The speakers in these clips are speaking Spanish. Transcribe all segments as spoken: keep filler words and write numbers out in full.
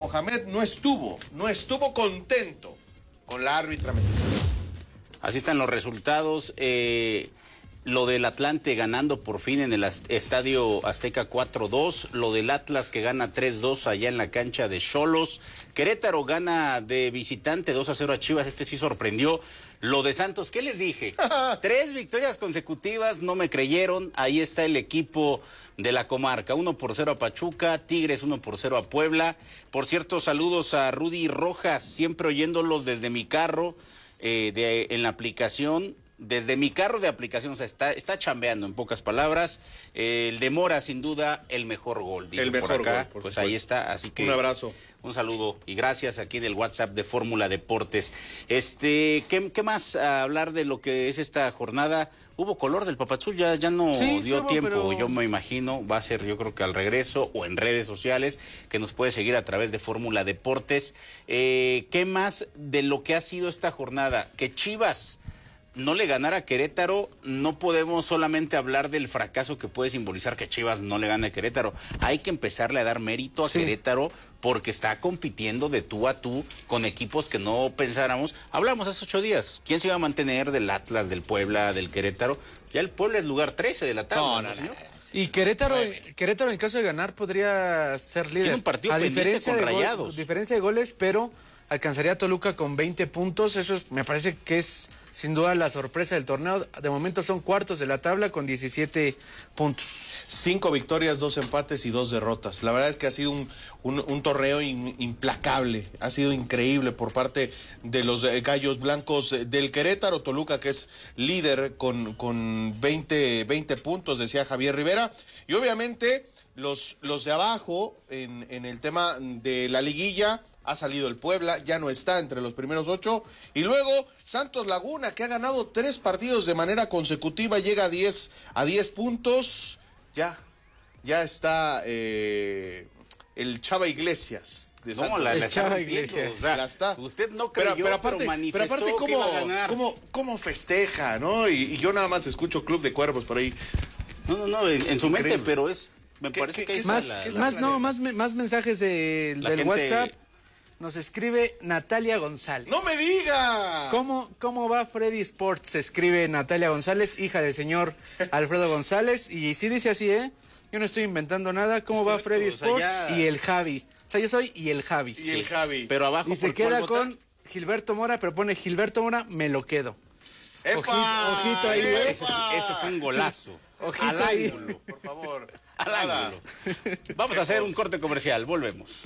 Mohamed no estuvo, no estuvo contento con la árbitra mexicana. Así están los resultados. Eh, lo del Atlante ganando por fin en el Estadio Azteca cuatro dos. Lo del Atlas que gana tres dos allá en la cancha de Xolos. Querétaro gana de visitante dos a cero a Chivas. Este sí sorprendió. Lo de Santos, ¿qué les dije? Tres victorias consecutivas, no me creyeron. Ahí está el equipo de la comarca. uno por cero a Pachuca, Tigres uno por cero a Puebla. Por cierto, saludos a Rudy Rojas, siempre oyéndolos desde mi carro, eh, de, en la aplicación. Desde mi carro de aplicación, o sea, está, está chambeando en pocas palabras. Eh, el de Mora, sin duda, el mejor gol. El mejor por acá, gol, por pues supuesto. ahí está, así que... Un abrazo. Un saludo y gracias aquí del WhatsApp de Fórmula Deportes. Este, ¿qué, qué más a hablar de lo que es esta jornada? Hubo color del Papazul, ya, ya no sí, dio hubo, tiempo, pero... yo me imagino, va a ser yo creo que al regreso o en redes sociales, que nos puede seguir a través de Fórmula Deportes. Eh, ¿Qué más de lo que ha sido esta jornada? Que Chivas no le ganara a Querétaro, no podemos solamente hablar del fracaso que puede simbolizar que Chivas no le gane a Querétaro. Hay que empezarle a dar mérito a sí. Querétaro porque está compitiendo de tú a tú con equipos que no pensáramos. Hablamos hace ocho días. ¿Quién se iba a mantener del Atlas, del Puebla, del Querétaro? Ya el Puebla es lugar trece de la tabla. No, no, no, no. Y Querétaro, Querétaro en caso de ganar podría ser líder. Tiene un partido a pendiente diferencia con de Rayados. Gol, diferencia de goles, pero alcanzaría a Toluca con veinte puntos. Eso es, me parece que es sin duda la sorpresa del torneo. De momento son cuartos de la tabla con diecisiete puntos. Cinco victorias, dos empates y dos derrotas. La verdad es que ha sido un, un, un torneo in, implacable. Ha sido increíble por parte de los gallos blancos del Querétaro. Toluca, que es líder con, con veinte, veinte puntos, decía Javier Rivera. Y obviamente los, los de abajo, en, en el tema de la liguilla, ha salido el Puebla, ya no está entre los primeros ocho. Y luego Santos Laguna, que ha ganado tres partidos de manera consecutiva, llega a diez, a diez puntos. Ya, ya está eh, el Chava Iglesias de No, Santos. la, la el Chava está Iglesias. o sea, la está. Usted no creyó, pero, pero aparte, pero manifestó pero aparte que cómo, iba a ganar. cómo, cómo festeja, ¿no? Y, y yo nada más escucho Club de Cuervos por ahí. No, no, no, en, en su Increíble. mente, pero es... Me ¿Qué, parece qué, que qué es Más, la- más la no, planeta? más, más mensajes de, La del gente... WhatsApp. Nos escribe Natalia González. ¡No me diga! ¿Cómo, ¿Cómo va Freddy Sports? Se escribe Natalia González, hija del señor Alfredo González. Y sí dice así, ¿eh? Yo no estoy inventando nada. ¿Cómo Es va correcto, Freddy o sea, Sports? ya- Y el Javi. O sea, yo soy y el Javi. Y el Javi. Pero abajo, Y se ¿por queda cuál vota? con Gilberto Mora, pero pone Gilberto Mora, me lo quedo. ¡Epa! Ojito, ojito ahí, ¿eh? Ese, ese fue un golazo. Ojito Al ahí. ángulo. Por favor. Al Nada. ángulo. Vamos a hacer un corte comercial, volvemos.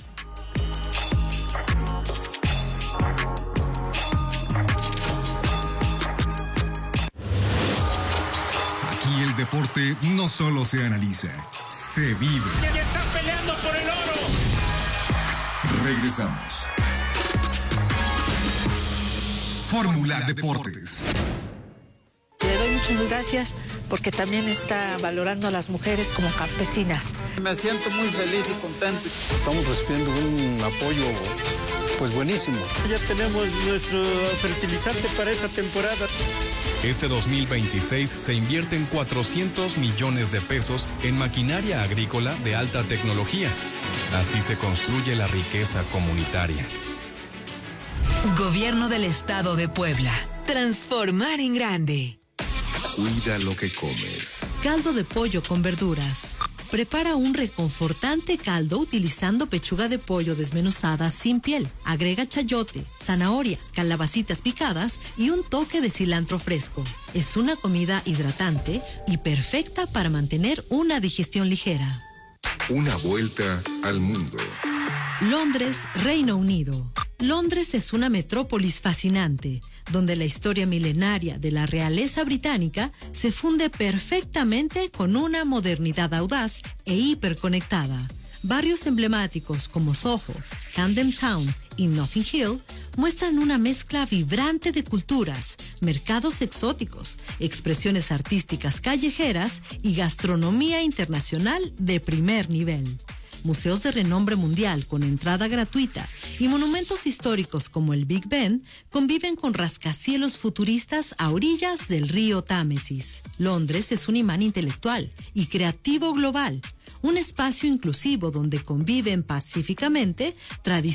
Aquí el deporte no solo se analiza, se vive. ¡Que están peleando por el oro! Regresamos. Fórmula Deportes. Le doy muchas gracias porque también está valorando a las mujeres como campesinas. Me siento muy feliz y contento. Estamos recibiendo un apoyo pues buenísimo. Ya tenemos nuestro fertilizante para esta temporada. Este dos mil veintiséis se invierten cuatrocientos millones de pesos en maquinaria agrícola de alta tecnología. Así se construye la riqueza comunitaria. Gobierno del Estado de Puebla. Transformar en grande. Cuida lo que comes. Caldo de pollo con verduras. Prepara un reconfortante caldo utilizando pechuga de pollo desmenuzada sin piel. Agrega chayote, zanahoria, calabacitas picadas y un toque de cilantro fresco. Es una comida hidratante y perfecta para mantener una digestión ligera. Una vuelta al mundo. Londres, Reino Unido. Londres es una metrópolis fascinante, donde la historia milenaria de la realeza británica se funde perfectamente con una modernidad audaz e hiperconectada. Barrios emblemáticos como Soho, Camden Town y Notting Hill muestran una mezcla vibrante de culturas, mercados exóticos, expresiones artísticas callejeras y gastronomía internacional de primer nivel. Museos de renombre mundial con entrada gratuita y monumentos históricos como el Big Ben conviven con rascacielos futuristas a orillas del río Támesis. Londres es un imán intelectual y creativo global, un espacio inclusivo donde conviven pacíficamente tradiciones